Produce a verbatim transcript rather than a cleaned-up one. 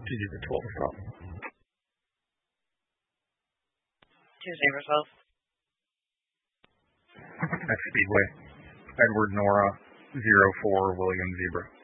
to do the total stop. Tuesday results. Next Speedway. Edward Nora, zero four, William Zebra.